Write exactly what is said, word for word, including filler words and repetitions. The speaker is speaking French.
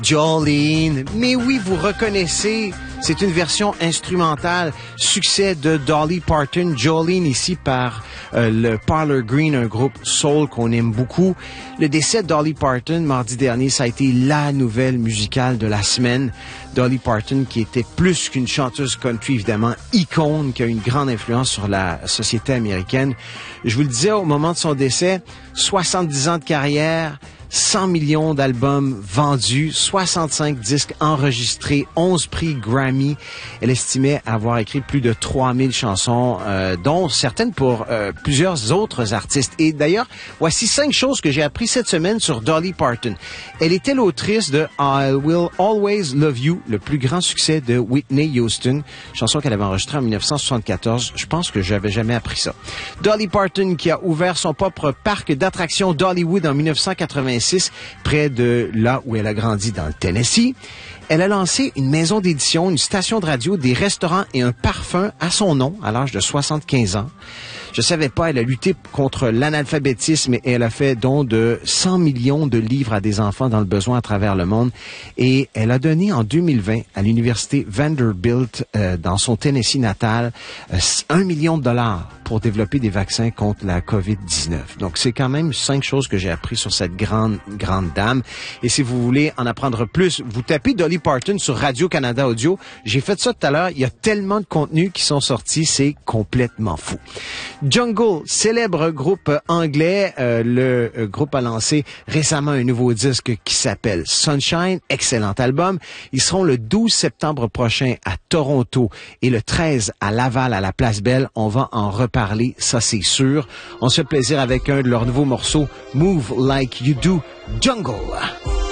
Jolene, mais oui, vous reconnaissez, c'est une version instrumentale, succès de Dolly Parton, Jolene ici par euh, le Parlor Green, un groupe soul qu'on aime beaucoup. Le décès de Dolly Parton, mardi dernier, ça a été la nouvelle musicale de la semaine. Dolly Parton, qui était plus qu'une chanteuse country, évidemment, icône, qui a une grande influence sur la société américaine. Je vous le disais au moment de son décès, soixante-dix ans de carrière, cent millions d'albums vendus, soixante-cinq disques enregistrés, onze prix Grammy. Elle estimait avoir écrit plus de trois mille chansons, euh, dont certaines pour euh, plusieurs autres artistes. Et d'ailleurs, voici cinq choses que j'ai appris cette semaine sur Dolly Parton. Elle était l'autrice de I Will Always Love You, le plus grand succès de Whitney Houston, chanson qu'elle avait enregistrée en dix-neuf cent soixante-quatorze. Je pense que j'avais jamais appris ça. Dolly Parton, qui a ouvert son propre parc d'attractions Dollywood en dix-neuf cent quatre-vingt-six, près de là où elle a grandi dans le Tennessee. Elle a lancé une maison d'édition, une station de radio, des restaurants et un parfum à son nom à l'âge de soixante-quinze ans. Je savais pas, elle a lutté contre l'analphabétisme et elle a fait don de cent millions de livres à des enfants dans le besoin à travers le monde. Et elle a donné en deux mille vingt à l'université Vanderbilt, euh, dans son Tennessee natal, euh, un million de dollars pour développer des vaccins contre la covid dix-neuf. Donc, c'est quand même cinq choses que j'ai appris sur cette grande, grande dame. Et si vous voulez en apprendre plus, vous tapez Dolly Parton sur Radio-Canada Audio. J'ai fait ça tout à l'heure. Il y a tellement de contenus qui sont sortis, c'est complètement fou. Jungle, célèbre groupe anglais, euh, le euh, groupe a lancé récemment un nouveau disque qui s'appelle Sunshine, excellent album. Ils seront le douze septembre prochain à Toronto et le treize à Laval à la Place Belle. On va en reparler, ça c'est sûr. On se fait plaisir avec un de leurs nouveaux morceaux, Move Like You Do, Jungle.